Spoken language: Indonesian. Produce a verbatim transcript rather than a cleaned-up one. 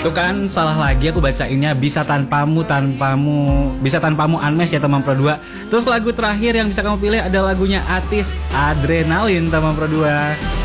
Tuh kan salah lagi aku bacainnya. Bisa tanpamu, tanpamu, bisa tanpamu Unmesh ya teman Pro dua. Terus lagu terakhir yang bisa kamu pilih ada lagunya Atis, Adrenalin teman Pro dua.